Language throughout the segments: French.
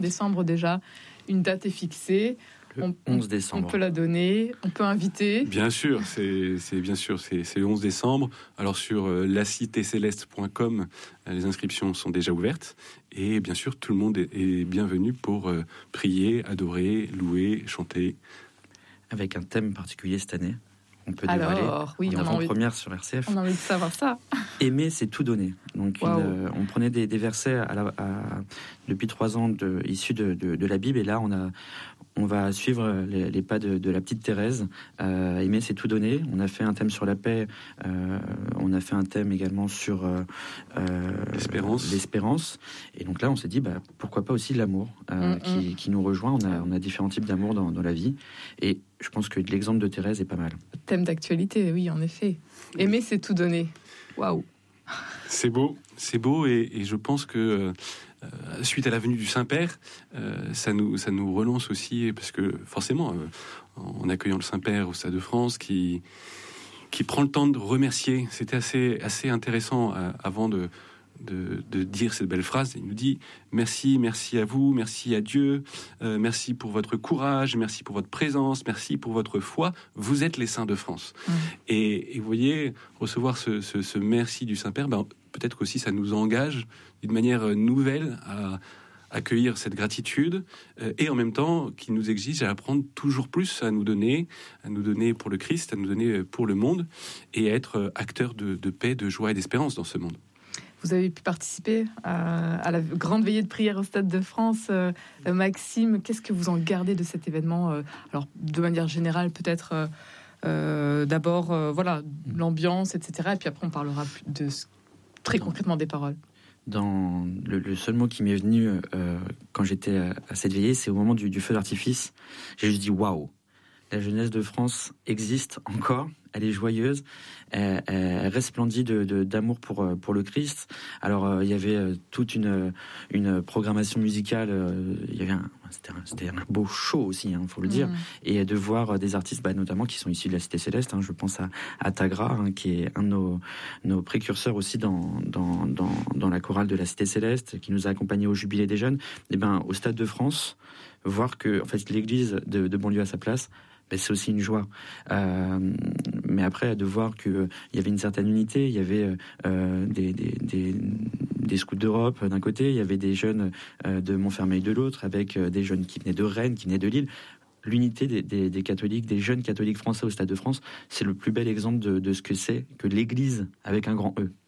décembre déjà, une date est fixée. Le 11 décembre. On peut la donner, on peut inviter. Bien sûr, c'est le 11 décembre. Alors sur lacitecéleste.com, les inscriptions sont déjà ouvertes. Et bien sûr, tout le monde est bienvenu pour prier, adorer, louer, chanter. Avec un thème particulier cette année. On peut dévoiler. Alors, oui, en première sur RCF. On a envie de savoir ça. Aimer, c'est tout donner. Donc, on prenait des versets depuis 3 ans issus de la Bible, et là, on va suivre les pas de la petite Thérèse. Aimer, c'est tout donner. On a fait un thème sur la paix. On a fait un thème également sur l'espérance. Et donc là, on s'est dit, pourquoi pas aussi l'amour qui nous rejoint. On a différents types d'amour dans la vie. Et je pense que l'exemple de Thérèse est pas mal. Thème d'actualité, oui, en effet. Aimer, c'est tout donner. Waouh. C'est beau, et je pense que suite à la venue du Saint-Père, ça nous relance aussi, parce que forcément, en accueillant le Saint-Père au Stade de France, qui prend le temps de remercier, c'était assez intéressant avant de dire cette belle phrase. Il nous dit merci à vous, merci à Dieu, merci pour votre courage, merci pour votre présence, merci pour votre foi, vous êtes les saints de France. Et vous voyez, recevoir ce merci du Saint-Père, peut-être qu'aussi ça nous engage d'une manière nouvelle à accueillir cette gratitude, et en même temps qui nous exige à apprendre toujours plus à nous donner pour le Christ, à nous donner pour le monde, et à être acteurs de paix, de joie et d'espérance dans ce monde. Vous avez pu participer à la grande veillée de prière au Stade de France. Maxime, qu'est-ce que vous en gardez de cet événement ? Alors, de manière générale, peut-être d'abord, l'ambiance, etc. Et puis après, on parlera très concrètement des paroles. Dans le seul mot qui m'est venu quand j'étais à cette veillée, c'est au moment du feu d'artifice. J'ai juste dit « waouh ». La jeunesse de France existe encore, elle est joyeuse, elle resplendit d'amour pour le Christ. Alors il y avait toute une programmation musicale, c'était un beau show aussi, faut le dire, et de voir des artistes notamment qui sont issus de la Cité Céleste. Je pense à Tagra, qui est un de nos précurseurs aussi dans la chorale de la Cité Céleste, qui nous a accompagnés au Jubilé des Jeunes. Et au Stade de France, voir que en fait l'église de banlieue à sa place, c'est aussi une joie. Mais après, de voir qu'il y avait une certaine unité, il y avait des scouts d'Europe d'un côté, il y avait des jeunes de Montfermeil de l'autre, avec des jeunes qui venaient de Rennes, qui venaient de Lille. L'unité des catholiques, des jeunes catholiques français au Stade de France, c'est le plus bel exemple de ce que c'est que l'Église avec un grand E.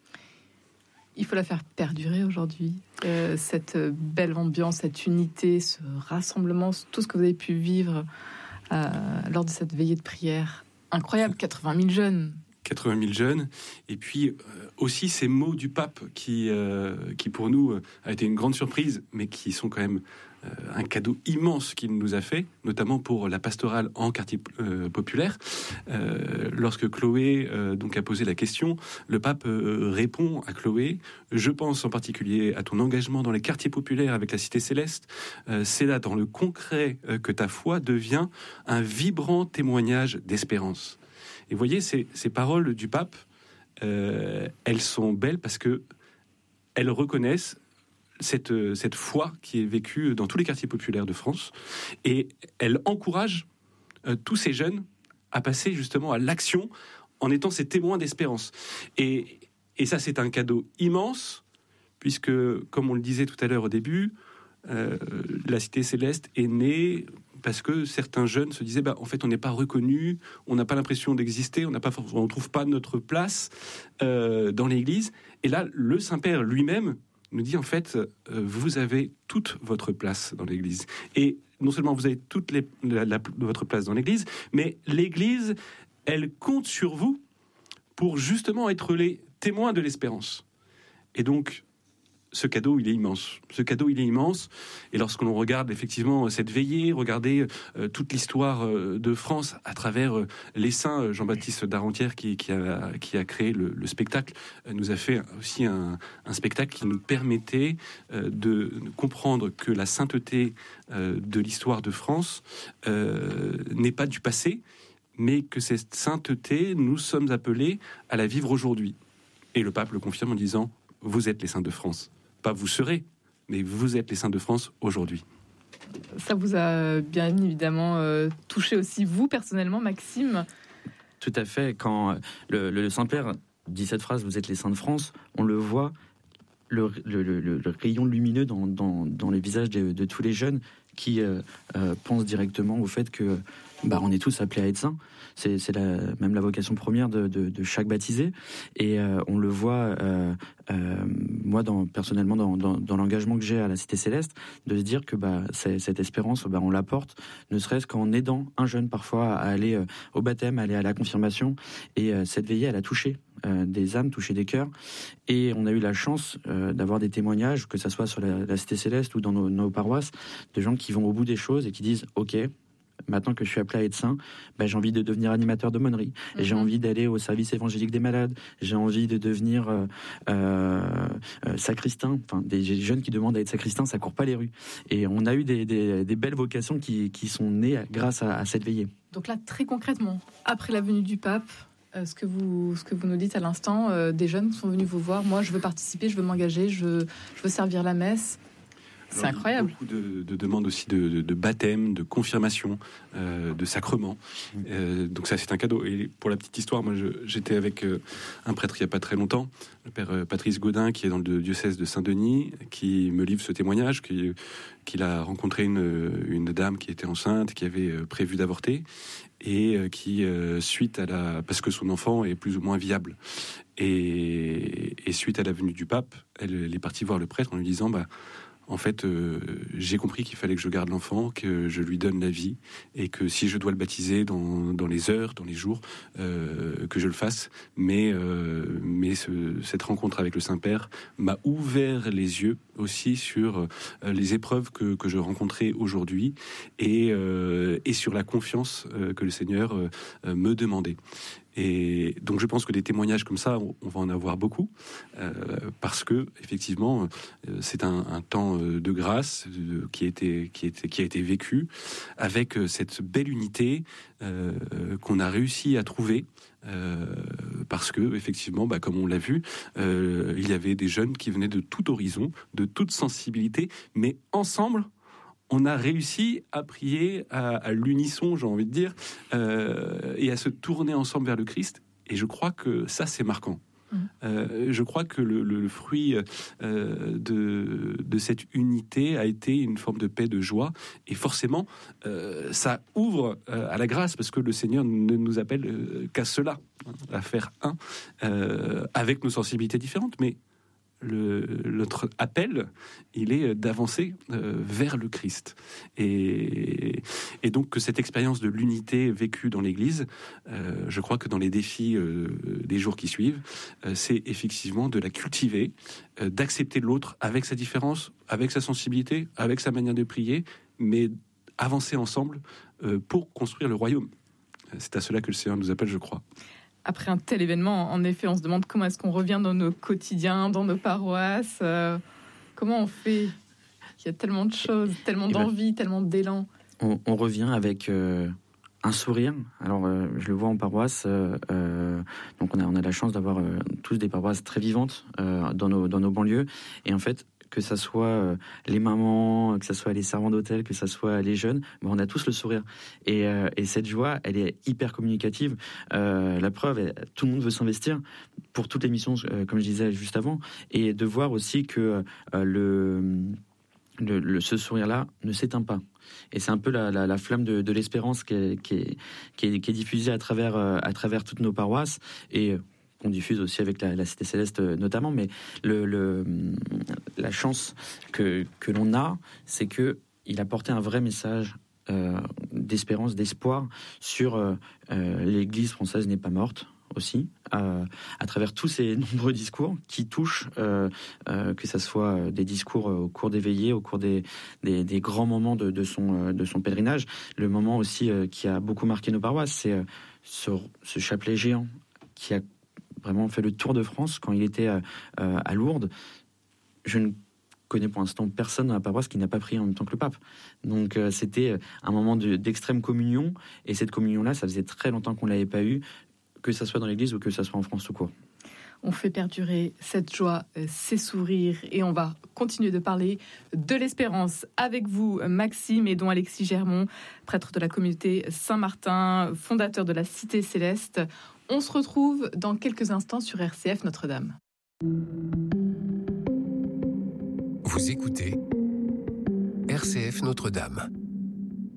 Il faut la faire perdurer aujourd'hui, cette belle ambiance, cette unité, ce rassemblement, tout ce que vous avez pu vivre lors de cette veillée de prière. Incroyable, 80 000 jeunes. 80 000 jeunes, et puis aussi ces mots du pape qui pour nous a été une grande surprise, mais qui sont quand même un cadeau immense qu'il nous a fait, notamment pour la pastorale en quartier populaire. Lorsque Chloé donc a posé la question, le pape répond à Chloé: je pense en particulier à ton engagement dans les quartiers populaires avec la Cité Céleste. C'est là, dans le concret, que ta foi devient un vibrant témoignage d'espérance. Et vous voyez, ces paroles du pape, elles sont belles parce que elles reconnaissent cette foi qui est vécue dans tous les quartiers populaires de France, et elles encouragent tous ces jeunes à passer justement à l'action en étant ces témoins d'espérance. Et ça, c'est un cadeau immense, puisque, comme on le disait tout à l'heure au début, la Cité Céleste est née parce que certains jeunes se disaient en fait on n'est pas reconnu, on n'a pas l'impression d'exister, on ne trouve pas notre place dans l'Église. Et là, le Saint-Père lui-même nous dit en fait vous avez toute votre place dans l'Église. Et non seulement vous avez toute votre place dans l'Église, mais l'Église, elle compte sur vous pour justement être les témoins de l'espérance. Et donc, ce cadeau, il est immense. Et lorsqu'on regarde effectivement cette veillée, regarder toute l'histoire de France à travers les saints, Jean-Baptiste Darentière qui a créé le spectacle, nous a fait aussi un spectacle qui nous permettait de comprendre que la sainteté de l'histoire de France n'est pas du passé, mais que cette sainteté, nous sommes appelés à la vivre aujourd'hui. Et le pape le confirme en disant: vous êtes les saints de France. Pas vous serez, mais vous êtes les saints de France aujourd'hui. Ça vous a bien évidemment touché aussi, vous, personnellement, Maxime? Tout à fait. Quand le Saint-Père dit cette phrase, vous êtes les saints de France, on le voit, le rayon lumineux dans les visages de tous les jeunes qui pensent directement au fait que on est tous appelés à être saints. C'est même la vocation première de chaque baptisé. Et on le voit, moi, personnellement, dans l'engagement que j'ai à la Cité Céleste, de se dire que cette espérance, on la porte, ne serait-ce qu'en aidant un jeune parfois à aller au baptême, à aller à la confirmation. Et cette veillée, elle a touché des âmes, touché des cœurs. Et on a eu la chance d'avoir des témoignages, que ce soit sur la Cité Céleste ou dans nos paroisses, de gens qui vont au bout des choses et qui disent « Ok, maintenant que je suis appelé à être saint, j'ai envie de devenir animateur d'aumônerie. J'ai envie d'aller au service évangélique des malades. J'ai envie de devenir sacristain. » Enfin, des jeunes qui demandent à être sacristain, ça court pas les rues. Et on a eu des belles vocations qui sont nées grâce à cette veillée. Donc là, très concrètement, après la venue du pape, ce que vous nous dites à l'instant, des jeunes sont venus vous voir. Moi, je veux participer, je veux m'engager, je veux servir la messe. C'est incroyable. Beaucoup de demandes aussi de baptême, de confirmation, de sacrement. Donc ça, c'est un cadeau. Et pour la petite histoire, moi, j'étais avec un prêtre il n'y a pas très longtemps, le père Patrice Gaudin, qui est dans le diocèse de Saint-Denis, qui me livre ce témoignage, qu'il a rencontré une dame qui était enceinte, qui avait prévu d'avorter, et qui, suite parce que son enfant est plus ou moins viable, et suite à la venue du pape, elle est partie voir le prêtre en lui disant en fait, j'ai compris qu'il fallait que je garde l'enfant, que je lui donne la vie, et que si je dois le baptiser dans les heures, dans les jours, que je le fasse. Mais cette rencontre avec le Saint-Père m'a ouvert les yeux aussi sur les épreuves que je rencontrais aujourd'hui, et sur la confiance que le Seigneur me demandait. Et donc je pense que des témoignages comme ça, on va en avoir beaucoup, parce que effectivement, c'est un temps de grâce qui a été vécu avec cette belle unité qu'on a réussi à trouver. Parce que effectivement, comme on l'a vu, il y avait des jeunes qui venaient de tout horizon, de toute sensibilité, mais ensemble, on a réussi à prier à l'unisson, j'ai envie de dire, et à se tourner ensemble vers le Christ. Et je crois que ça, c'est marquant. Je crois que le fruit de cette unité a été une forme de paix, de joie. Et forcément, ça ouvre à la grâce, parce que le Seigneur ne nous appelle qu'à cela, à faire un, avec nos sensibilités différentes. Mais notre appel, il est d'avancer vers le Christ. Et donc que cette expérience de l'unité vécue dans l'Église, je crois que dans les défis des jours qui suivent, c'est effectivement de la cultiver, d'accepter l'autre avec sa différence, avec sa sensibilité, avec sa manière de prier, mais avancer ensemble pour construire le royaume. C'est à cela que le Seigneur nous appelle, je crois. Après un tel événement, en effet, on se demande comment est-ce qu'on revient dans nos quotidiens, dans nos paroisses. Comment on fait? Il y a tellement de choses, tellement d'envie, tellement d'élan. On revient avec un sourire. Alors, je le vois en paroisse. Donc, on a la chance d'avoir tous des paroisses très vivantes dans nos banlieues. Et en fait, que ça soit les mamans, que ça soit les servants d'hôtel, que ça soit les jeunes, on a tous le sourire. Et cette joie, elle est hyper communicative. La preuve, tout le monde veut s'investir pour toutes les missions, comme je disais juste avant, et de voir aussi que ce sourire-là ne s'éteint pas. Et c'est un peu la flamme de l'espérance qui est diffusée à travers toutes nos paroisses, et qu'on diffuse aussi avec la Cité Céleste notamment. Mais la chance que l'on a, c'est qu'il a porté un vrai message d'espérance, d'espoir sur l'Église française n'est pas morte aussi, à travers tous ces nombreux discours qui touchent, que ça soit des discours au cours des veillées, au cours des grands moments de son pèlerinage. Le moment aussi qui a beaucoup marqué nos paroisses, c'est ce chapelet géant qui a vraiment fait le tour de France quand il était à Lourdes. Je ne connais pour l'instant personne dans la paroisse qui n'a pas prié en même temps que le pape. Donc c'était un moment d'extrême communion, et cette communion-là, ça faisait très longtemps qu'on ne l'avait pas eue, que ça soit dans l'église ou que ça soit en France tout court. On fait perdurer cette joie, ces sourires, et on va continuer de parler de l'espérance avec vous, Maxime, et dont Alexis Germont, prêtre de la communauté Saint-Martin, fondateur de la Cité Céleste. On se retrouve dans quelques instants sur RCF Notre-Dame. Vous écoutez RCF Notre-Dame.